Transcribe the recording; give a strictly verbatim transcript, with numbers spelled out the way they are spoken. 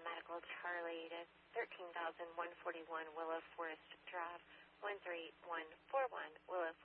Medical Charlie to thirteen thousand one forty-one Willow Forest Drive, one three one four one Willow